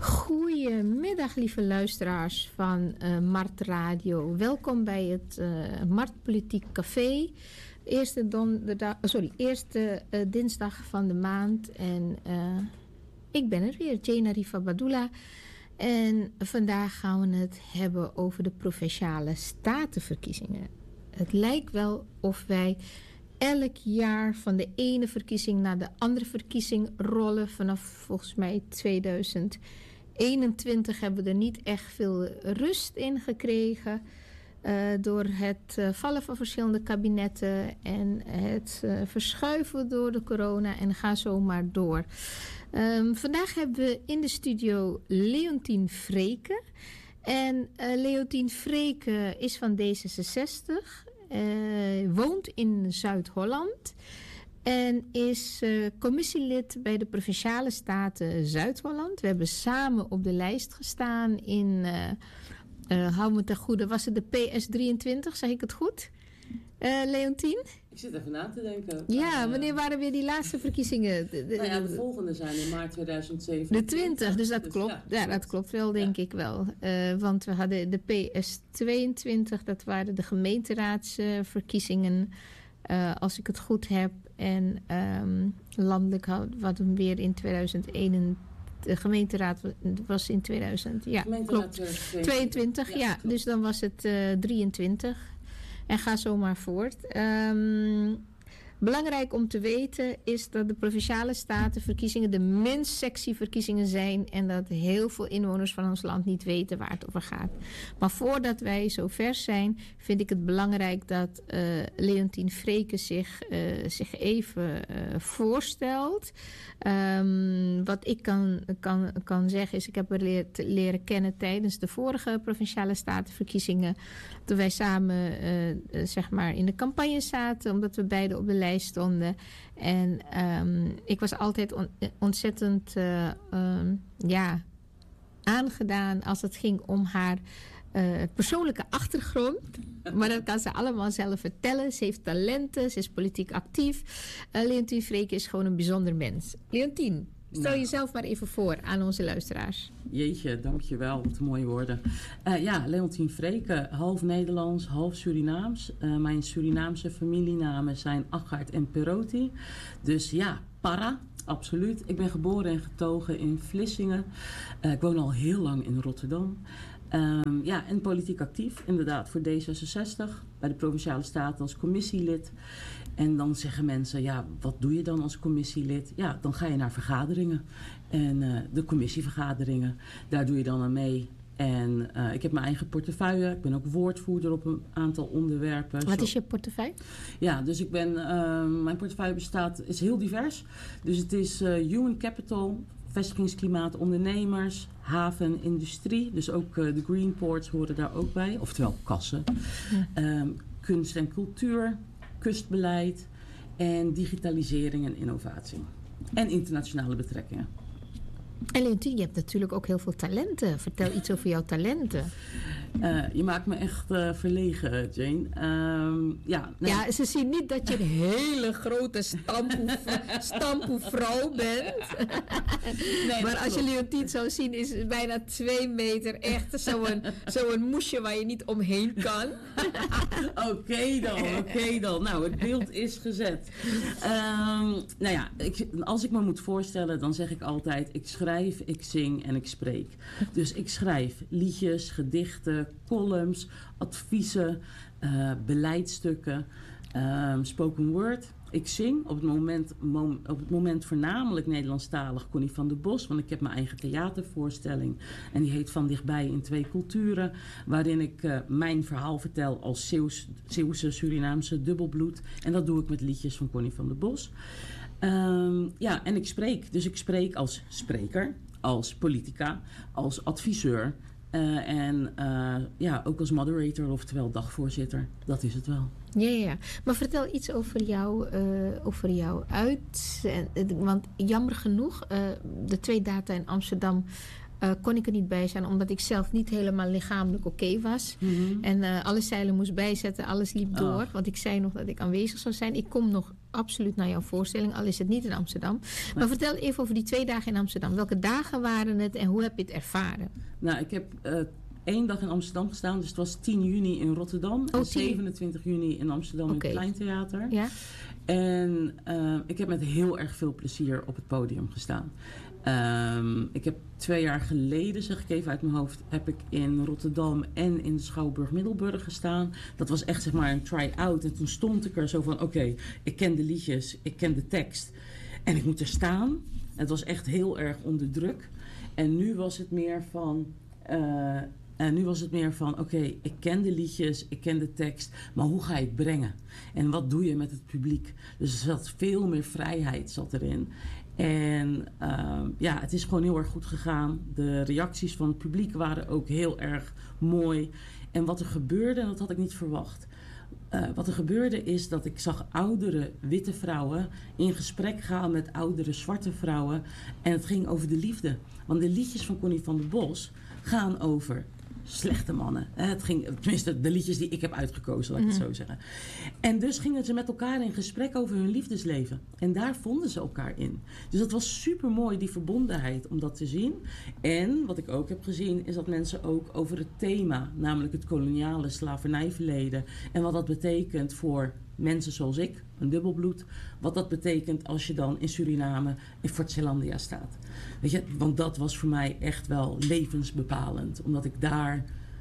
Goedemiddag, lieve luisteraars van Mart Radio. Welkom bij het Mart Politiek Café. Eerste dinsdag van de maand. En ik ben er weer, Jena Riva Badula. En vandaag gaan we het hebben over de Provinciale Statenverkiezingen. Het lijkt wel of wij elk jaar van de ene verkiezing naar de andere verkiezing rollen. Vanaf volgens mij 2021 hebben we er niet echt veel rust in gekregen. Door het vallen van verschillende kabinetten en het verschuiven door de corona en ga zo maar door. Vandaag hebben we in de studio Leontien Freke. En Leontien Freke is van D66, woont in Zuid-Holland en is commissielid bij de Provinciale Staten Zuid-Holland. We hebben samen op de lijst gestaan in... hou me ten goede, was het de PS23, zeg ik het goed? Leontien? Ik zit even na te denken. Ja, wanneer waren weer die laatste verkiezingen? De volgende zijn in maart 2017. De 20, dus dat klopt. Ja, dat klopt wel, denk ik wel. Want we hadden de PS22, dat waren de gemeenteraadsverkiezingen, als ik het goed heb. En landelijk hadden we weer in 2021. De gemeenteraad was in 2000, ja, klopt. 22, ja, klopt. Dus dan was het 23. En ga zo maar voort. Belangrijk om te weten is dat de Provinciale Statenverkiezingen de minst sexy verkiezingen zijn en dat heel veel inwoners van ons land niet weten waar het over gaat. Maar voordat wij zo ver zijn, vind ik het belangrijk dat Leontien Freke zich even voorstelt. Wat ik kan zeggen is, ik heb haar leren kennen tijdens de vorige Provinciale Statenverkiezingen, toen wij samen zeg maar in de campagne zaten, omdat we beide op de lijst stonden. En ik was altijd ontzettend aangedaan als het ging om haar persoonlijke achtergrond. Maar dat kan ze allemaal zelf vertellen. Ze heeft talenten, ze is politiek actief. Leontien Freke is gewoon een bijzonder mens. Leontien, stel jezelf maar even voor aan onze luisteraars. Jeetje, dankjewel. Wat mooie woorden. Leontien Freke, half Nederlands, half Surinaams. Mijn Surinaamse familienamen zijn Achard en Peroti. Dus ja, para, absoluut. Ik ben geboren en getogen in Vlissingen. Ik woon al heel lang in Rotterdam. En politiek actief, inderdaad, voor D66. Bij de Provinciale Staten als commissielid. En dan zeggen mensen, ja, wat doe je dan als commissielid? Ja, dan ga je naar vergaderingen. En de commissievergaderingen, daar doe je dan aan mee. En ik heb mijn eigen portefeuille. Ik ben ook woordvoerder op een aantal onderwerpen. Wat is je portefeuille? Ja, dus ik ben, mijn portefeuille is heel divers. Dus het is human capital, vestigingsklimaat, ondernemers, haven, industrie. Dus ook de green ports horen daar ook bij. Oftewel kassen. Ja. Kunst en cultuur, kustbeleid en digitalisering en innovatie. En internationale betrekkingen. En Leontien, je hebt natuurlijk ook heel veel talenten. Vertel iets over jouw talenten. Je maakt me echt verlegen, Jane. Ja, ze zien niet dat je een hele grote stampoevrouw bent. Nee, maar als je Leontien zou zien, is het bijna 2 meter. Echt zo'n moesje waar je niet omheen kan. Oké dan. Nou, het beeld is gezet. Als ik me moet voorstellen, dan zeg ik altijd, ik schrijf, ik zing en ik spreek. Dus ik schrijf liedjes, gedichten, columns, adviezen, beleidsstukken, spoken word. Ik zing op het moment voornamelijk Nederlandstalig Connie van der Bos. Want ik heb mijn eigen theatervoorstelling. En die heet Van Dichtbij in 2 Culturen. Waarin ik mijn verhaal vertel als Zeeuwse, Surinaamse dubbelbloed. En dat doe ik met liedjes van Connie van der Bos. En ik spreek. Dus ik spreek als spreker, als politica, als adviseur. Ook als moderator, oftewel dagvoorzitter. Dat is het wel. Ja. Maar vertel iets over jou uit. Want jammer genoeg, de 2 data in Amsterdam kon ik er niet bij zijn, omdat ik zelf niet helemaal lichamelijk oké was. Mm-hmm. En alle zeilen moest bijzetten, alles liep door. Want ik zei nog dat ik aanwezig zou zijn. Ik kom nog absoluut naar jouw voorstelling, al is het niet in Amsterdam. Maar vertel even over die 2 dagen in Amsterdam. Welke dagen waren het en hoe heb je het ervaren? Nou, ik heb 1 dag in Amsterdam gestaan. Dus het was 10 juni in Rotterdam. En 27 juni in Amsterdam in het Kleintheater. Ja. En ik heb met heel erg veel plezier op het podium gestaan. Ik heb 2 jaar geleden, zeg ik even uit mijn hoofd, heb ik in Rotterdam en in de Schouwburg Middelburg gestaan. Dat was echt zeg maar een try-out. En toen stond ik er zo van, oké, ik ken de liedjes, ik ken de tekst. En ik moet er staan. Het was echt heel erg onder druk. En nu was het meer van... oké, ik ken de liedjes, ik ken de tekst, maar hoe ga je het brengen? En wat doe je met het publiek? Dus er zat veel meer vrijheid zat erin. En het is gewoon heel erg goed gegaan. De reacties van het publiek waren ook heel erg mooi. En wat er gebeurde, en dat had ik niet verwacht. Wat er gebeurde is dat ik zag oudere witte vrouwen in gesprek gaan met oudere zwarte vrouwen. En het ging over de liefde. Want de liedjes van Connie van der Bos gaan over slechte mannen. Het ging, tenminste, de liedjes die ik heb uitgekozen, laat ik het zo zeggen. En dus gingen ze met elkaar in gesprek over hun liefdesleven. En daar vonden ze elkaar in. Dus dat was super mooi, die verbondenheid, om dat te zien. En wat ik ook heb gezien, is dat mensen ook over het thema, namelijk het koloniale slavernijverleden, en wat dat betekent voor mensen zoals ik, een dubbelbloed, wat dat betekent als je dan in Suriname in Fort Zeelandia staat. Weet je, want dat was voor mij echt wel levensbepalend, omdat ik daar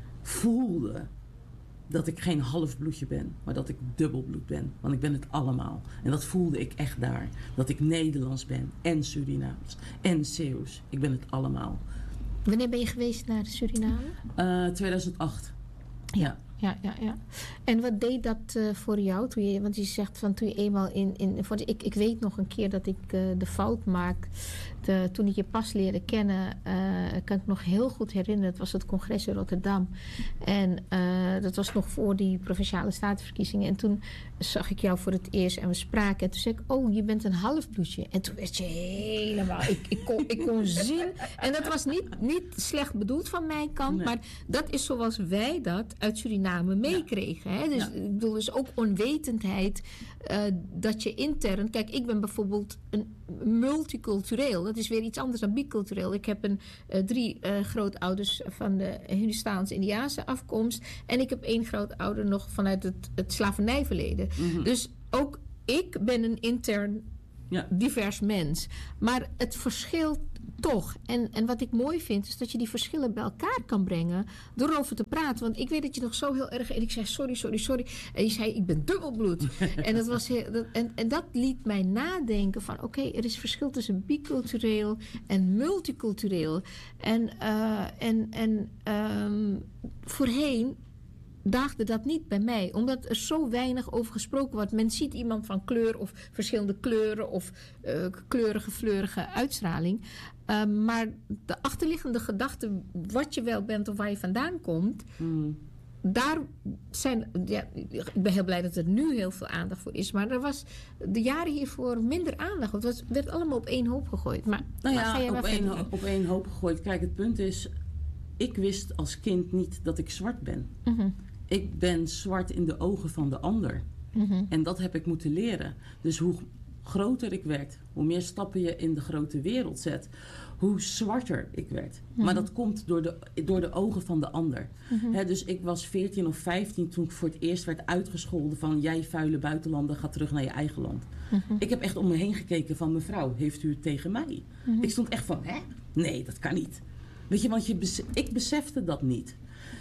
voelde dat ik geen halfbloedje ben, maar dat ik dubbelbloed ben. Want ik ben het allemaal. En dat voelde ik echt daar. Dat ik Nederlands ben en Surinaams en Zeeuws. Ik ben het allemaal. Wanneer ben je geweest naar Suriname? 2008. Ja. En wat deed dat voor jou? Want je zegt van toen je eenmaal ik weet nog een keer dat ik de fout maak. Toen ik je pas leerde kennen, kan ik nog heel goed herinneren. Het was het congres in Rotterdam. En dat was nog voor die Provinciale Statenverkiezingen. En toen zag ik jou voor het eerst en we spraken. En toen zei ik, oh, je bent een halfbloedje. En toen werd je helemaal... Ik kon zien. En dat was niet slecht bedoeld van mijn kant. Nee. Maar dat is zoals wij dat uit Suriname meekregen. Hè? Dus, ik bedoel, dus ook onwetendheid dat je intern... Kijk, ik ben bijvoorbeeld een multicultureel. Dat is weer iets anders dan bicultureel. Ik heb 3 grootouders van de Hindustaans-Indiaanse afkomst. En ik heb 1 grootouder nog vanuit het slavernijverleden. Mm-hmm. Dus ook ik ben een intern divers mens. Maar het verschilt toch. En wat ik mooi vind, is dat je die verschillen bij elkaar kan brengen door erover te praten. Want ik weet dat je nog zo heel erg... En ik zei, sorry. En je zei, ik ben dubbelbloed. En dat was en dat liet mij nadenken van, oké, er is verschil tussen bicultureel en multicultureel. En voorheen daagde dat niet bij mij. Omdat er zo weinig over gesproken wordt. Men ziet iemand van kleur of verschillende kleuren of kleurige, fleurige uitstraling. Maar de achterliggende gedachte, wat je wel bent of waar je vandaan komt, daar zijn... Ja, ik ben heel blij dat er nu heel veel aandacht voor is. Maar er was de jaren hiervoor minder aandacht. Het werd allemaal op 1 hoop gegooid. Maar op één hoop gegooid. Kijk, het punt is, ik wist als kind niet dat ik zwart ben. Mm-hmm. Ik ben zwart in de ogen van de ander. Mm-hmm. En dat heb ik moeten leren. Dus hoe groter ik werd, hoe meer stappen je in de grote wereld zet, hoe zwarter ik werd. Mm-hmm. Maar dat komt door de ogen van de ander. Mm-hmm. Dus ik was 14 of 15 toen ik voor het eerst werd uitgescholden van, jij vuile buitenlander, ga terug naar je eigen land. Mm-hmm. Ik heb echt om me heen gekeken van, mevrouw, heeft u het tegen mij? Mm-hmm. Ik stond echt van, hè? Nee, dat kan niet. Weet je, want ik besefte dat niet.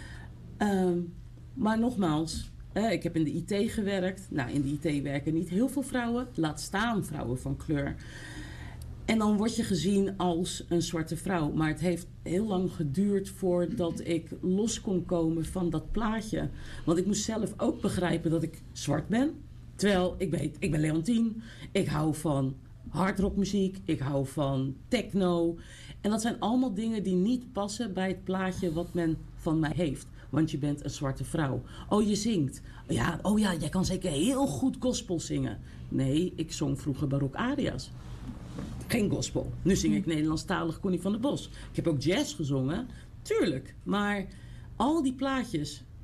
Maar nogmaals, ik heb in de IT gewerkt. Nou, in de IT werken niet heel veel vrouwen. Laat staan vrouwen van kleur. En dan word je gezien als een zwarte vrouw. Maar het heeft heel lang geduurd voordat ik los kon komen van dat plaatje. Want ik moest zelf ook begrijpen dat ik zwart ben. Terwijl, ik ben Leontien. Ik hou van hardrockmuziek. Ik hou van techno. En dat zijn allemaal dingen die niet passen bij het plaatje wat men van mij heeft. Want je bent een zwarte vrouw. Oh, je zingt. Ja, jij kan zeker heel goed gospel zingen. Nee, ik zong vroeger barok aria's. Geen gospel. Nu zing ik Nederlandstalig Connie van der Bos. Ik heb ook jazz gezongen. Tuurlijk. Maar al die plaatjes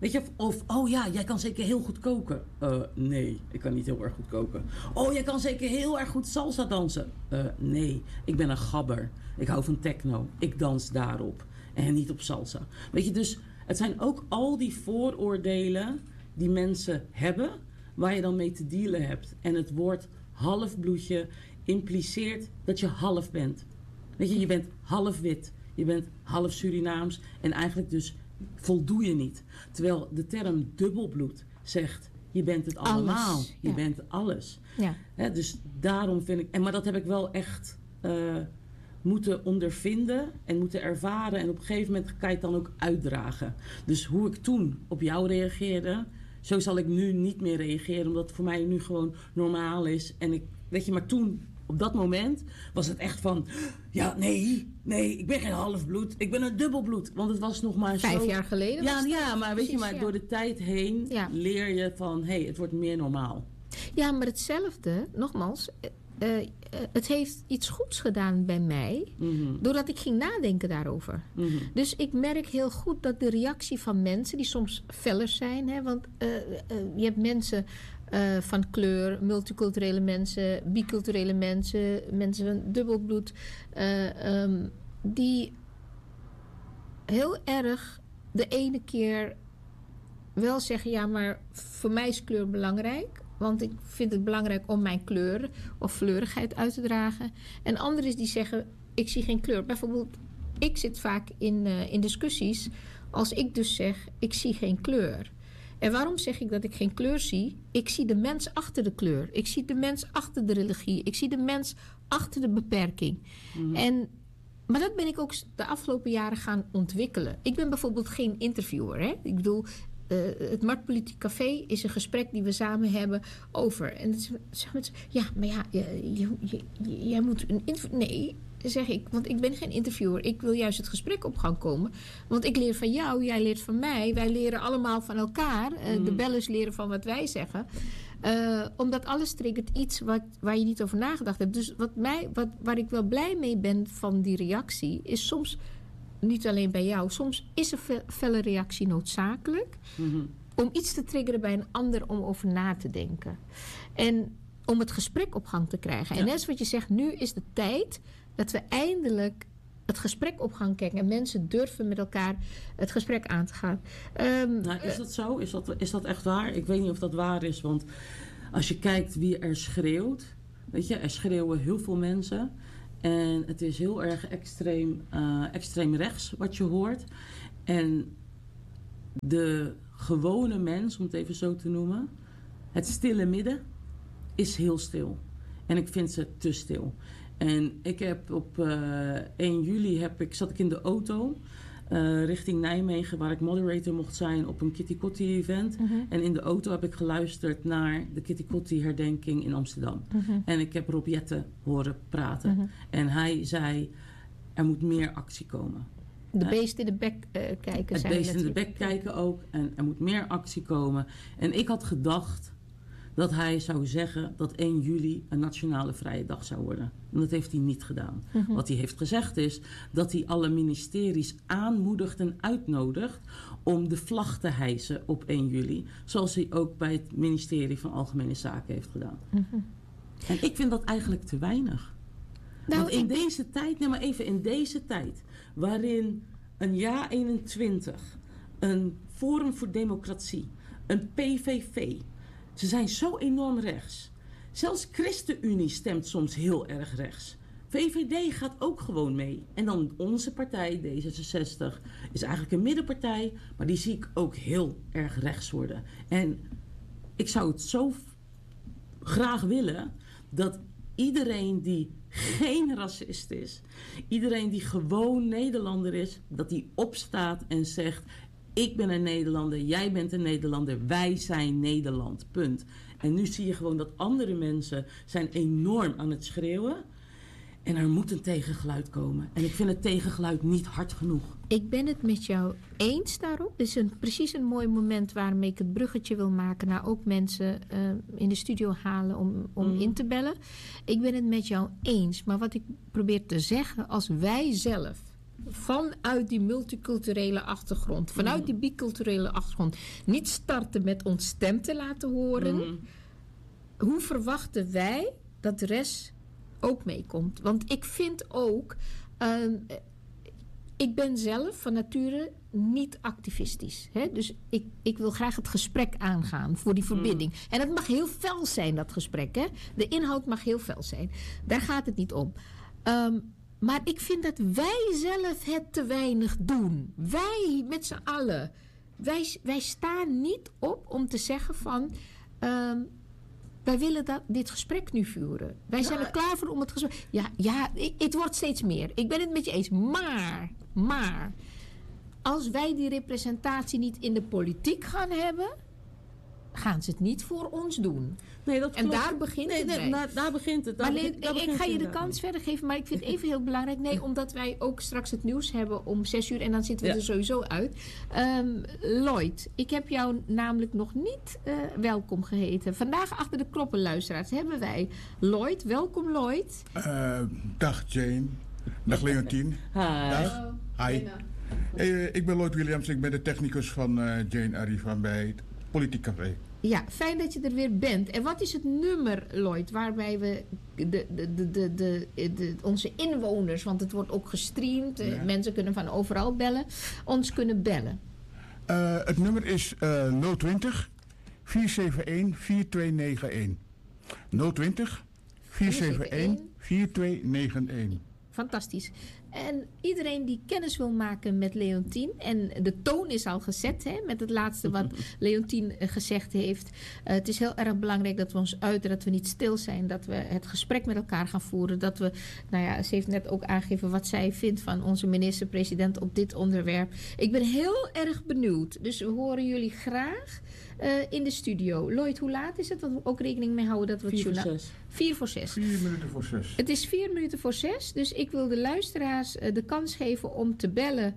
Weet je, of, oh ja, jij kan zeker heel goed koken. Nee, ik kan niet heel erg goed koken. Oh, jij kan zeker heel erg goed salsa dansen. Nee, ik ben een gabber. Ik hou van techno. Ik dans daarop. En niet op salsa. Weet je, dus het zijn ook al die vooroordelen die mensen hebben, waar je dan mee te dealen hebt. En het woord halfbloedje impliceert dat je half bent. Weet je, je bent half wit. Je bent half Surinaams. En eigenlijk dus voldoe je niet. Terwijl de term dubbelbloed zegt, je bent het allemaal. Alles, je bent alles. Ja. Dus daarom vind ik... Maar dat heb ik wel echt moeten ondervinden en moeten ervaren. En op een gegeven moment kan je het dan ook uitdragen. Dus hoe ik toen op jou reageerde, zo zal ik nu niet meer reageren. Omdat het voor mij nu gewoon normaal is. En ik, weet je, maar toen, op dat moment, was het echt van... Ja, nee, ik ben geen halfbloed. Ik ben een dubbelbloed. Want het was nog maar 5 jaar geleden. Ja, maar weet precies, je, maar door de tijd heen leer je van... het wordt meer normaal. Ja, maar hetzelfde, nogmaals... het heeft iets goeds gedaan bij mij, doordat ik ging nadenken daarover. Dus ik merk heel goed dat de reactie van mensen, die soms feller zijn, hè, want je hebt mensen van kleur, multiculturele mensen, biculturele mensen, mensen van dubbelbloed, die heel erg de ene keer wel zeggen, ja, maar voor mij is kleur belangrijk. Want ik vind het belangrijk om mijn kleur of fleurigheid uit te dragen. En anderen die zeggen, ik zie geen kleur. Bijvoorbeeld, ik zit vaak in discussies als ik dus zeg, ik zie geen kleur. En waarom zeg ik dat ik geen kleur zie? Ik zie de mens achter de kleur. Ik zie de mens achter de religie. Ik zie de mens achter de beperking. Maar dat ben ik ook de afgelopen jaren gaan ontwikkelen. Ik ben bijvoorbeeld geen interviewer. Hè? Ik bedoel... het Marktpolitiek Café is een gesprek die we samen hebben over. En dan zeggen mensen, ja, maar ja, jij moet een interview... Nee, zeg ik, want ik ben geen interviewer. Ik wil juist het gesprek op gang komen. Want ik leer van jou, jij leert van mij. Wij leren allemaal van elkaar. De bellers leren van wat wij zeggen. Omdat alles triggert iets waar je niet over nagedacht hebt. Dus waar ik wel blij mee ben van die reactie, is soms... Niet alleen bij jou. Soms is een felle reactie noodzakelijk... om iets te triggeren bij een ander om over na te denken. En om het gesprek op gang te krijgen. Ja. En net als wat je zegt, nu is de tijd... dat we eindelijk het gesprek op gang krijgen... en mensen durven met elkaar het gesprek aan te gaan. Is dat zo? Is dat echt waar? Ik weet niet of dat waar is, want... als je kijkt wie er schreeuwt... weet je, er schreeuwen heel veel mensen... En het is heel erg extreem rechts wat je hoort. En de gewone mens, om het even zo te noemen... het stille midden is heel stil. En ik vind ze te stil. En ik heb op 1 juli zat ik in de auto... richting Nijmegen, waar ik moderator mocht zijn op een Kitty Kotti event. En in de auto heb ik geluisterd naar de Kitty Kotti herdenking in Amsterdam. En ik heb Rob Jetten horen praten. En hij zei, er moet meer actie komen. De beest in de bek kijken. Het beest in de bek kijken ook. En er moet meer actie komen. En ik had gedacht dat hij zou zeggen dat 1 juli een nationale vrije dag zou worden. En dat heeft hij niet gedaan. Wat hij heeft gezegd is dat hij alle ministeries aanmoedigt en uitnodigt om de vlag te hijsen op 1 juli. Zoals hij ook bij het ministerie van Algemene Zaken heeft gedaan. En ik vind dat eigenlijk te weinig. Want in deze tijd, waarin een JA21, een Forum voor Democratie, een PVV... Ze zijn zo enorm rechts. Zelfs ChristenUnie stemt soms heel erg rechts. VVD gaat ook gewoon mee. En dan onze partij, D66, is eigenlijk een middenpartij... maar die zie ik ook heel erg rechts worden. En ik zou het zo graag willen dat iedereen die geen racist is... iedereen die gewoon Nederlander is, dat die opstaat en zegt... Ik ben een Nederlander, jij bent een Nederlander, wij zijn Nederland, punt. En nu zie je gewoon dat andere mensen zijn enorm aan het schreeuwen. En er moet een tegengeluid komen. En ik vind het tegengeluid niet hard genoeg. Ik ben het met jou eens daarop. Dit is precies een mooi moment waarmee ik het bruggetje wil maken... naar ook mensen in de studio halen om in te bellen. Ik ben het met jou eens. Maar wat ik probeer te zeggen, als wij zelf vanuit die multiculturele achtergrond, vanuit die biculturele achtergrond, niet starten met ons stem te laten horen, hoe verwachten wij dat de rest ook meekomt? Want ik vind ook, ik ben zelf van nature niet activistisch. Hè? Dus ik wil graag het gesprek aangaan voor die verbinding. En het mag heel fel zijn, dat gesprek. Hè? De inhoud mag heel fel zijn. Daar gaat het niet om. Maar ik vind dat wij zelf het te weinig doen. Wij met z'n allen. Wij staan niet op om te zeggen van... wij willen dit gesprek nu voeren. Wij zijn er klaar voor om het gesprek... Ja, het wordt steeds meer. Ik ben het met je eens. Maar... als wij die representatie niet in de politiek gaan hebben... gaan ze het niet voor ons doen. Nee, dat en daar begint het bij. Daar begint het. Ik ga je de kans verder geven, maar ik vind het even heel belangrijk. Nee, omdat wij ook straks het nieuws hebben om 6 uur... en dan zitten we er sowieso uit. Lloyd, ik heb jou namelijk nog niet welkom geheten. Vandaag achter de knoppen, luisteraars, hebben wij Lloyd. Welkom, Lloyd. Dag, Jane. Dag, Leontien. Dag. Hi. Ik ben Lloyd Williams. Ik ben de technicus van Jane Arriva bij het Politiek Café. Ja, fijn dat je er weer bent. En wat is het nummer, Lloyd, waarbij we onze inwoners... want het wordt ook gestreamd, mensen kunnen van overal bellen... ons kunnen bellen? Het nummer is 020 471 4291. 020 471 4291. Fantastisch. En iedereen die kennis wil maken met Leontien... en de toon is al gezet, hè, met het laatste wat Leontien gezegd heeft. Het is heel erg belangrijk dat we ons uiten, dat we niet stil zijn... dat we het gesprek met elkaar gaan voeren. Dat we, ze heeft net ook aangegeven wat zij vindt van onze minister-president op dit onderwerp. Ik ben heel erg benieuwd. Dus we horen jullie graag in de studio. Lloyd, hoe laat is het? Dat we ook rekening mee houden dat we het journaal... 4 voor 6. 4 minuten voor 6. Het is 4 minuten voor 6. Dus ik wil de luisteraars de kans geven om te bellen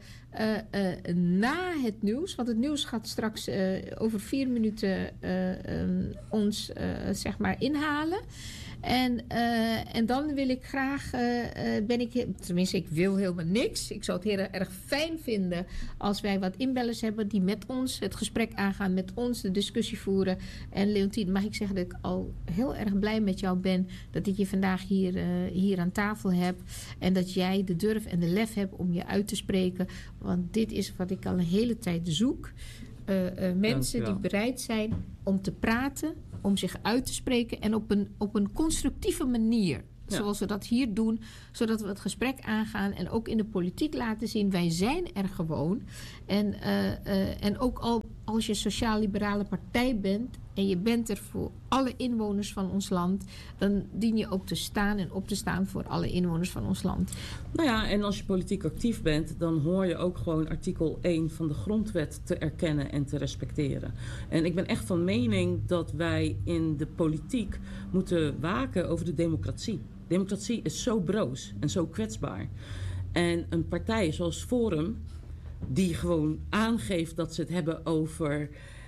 na het nieuws. Want het nieuws gaat straks over 4 minuten ons inhalen. En dan wil ik graag, tenminste ik wil helemaal niks. Ik zou het heel erg fijn vinden als wij wat inbellers hebben die met ons het gesprek aangaan, met ons de discussie voeren. En Leontien, mag ik zeggen dat ik al heel erg blij met jou ben dat ik je vandaag hier aan tafel heb. En dat jij de durf en de lef hebt om je uit te spreken. Want dit is wat ik al een hele tijd zoek. Mensen die bereid zijn om te praten, om zich uit te spreken en op een constructieve manier. Ja. Zoals we dat hier doen, zodat we het gesprek aangaan en ook in de politiek laten zien, wij zijn er gewoon. En ook al als je sociaal-liberale partij bent en je bent er voor alle inwoners van ons land, dan dien je ook te staan en op te staan voor alle inwoners van ons land. Nou ja, en als je politiek actief bent, dan hoor je ook gewoon artikel 1 van de grondwet te erkennen en te respecteren. En ik ben echt van mening dat wij in de politiek moeten waken over de democratie. Democratie is zo broos en zo kwetsbaar. En een partij zoals Forum, die gewoon aangeeft dat ze het hebben over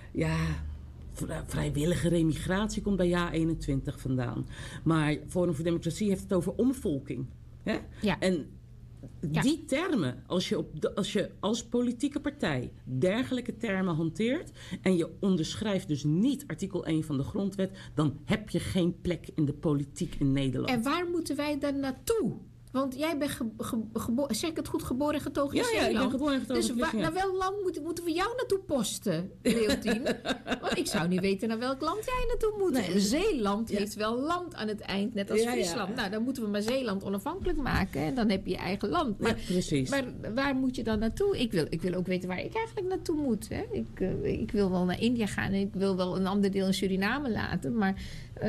vrijwillige remigratie, komt bij JA21 vandaan. Maar Forum voor Democratie heeft het over omvolking. Hè? Ja. En die termen, als je als politieke partij dergelijke termen hanteert en je onderschrijft dus niet artikel 1 van de grondwet, dan heb je geen plek in de politiek in Nederland. En waar moeten wij dan naartoe? Want jij bent zeg ik het goed, geboren en getogen in Zeeland? Ja, ik ben geboren en getogen. Dus naar welk land moeten we jou naartoe posten, Leontien? Want ik zou niet weten naar welk land jij naartoe moet. Nee, Zeeland heeft wel land aan het eind, net als Friesland. Nou, dan moeten we maar Zeeland onafhankelijk maken. En dan heb je je eigen land. Maar, precies. Maar waar moet je dan naartoe? Ik wil ook weten waar ik eigenlijk naartoe moet. Hè? Ik wil wel naar India gaan en ik wil wel een ander deel in Suriname laten. Maar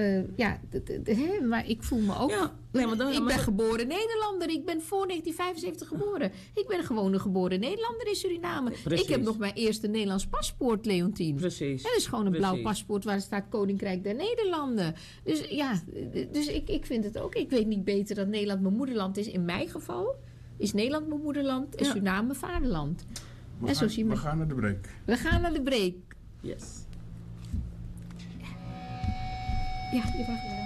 maar ik voel me ook... ik ben geboren Nederlander. Ik ben voor 1975 geboren. Ik ben gewoon een geboren Nederlander in Suriname. Precies. Ik heb nog mijn eerste Nederlands paspoort, Leontien. Precies. En dat is gewoon een blauw paspoort waar staat Koninkrijk der Nederlanden. Dus ik vind het ook. Ik weet niet beter dat Nederland mijn moederland is. In mijn geval is Nederland mijn moederland en Suriname mijn vaderland. We gaan naar de break. We gaan naar de break. Yes. Ja, je mag wel.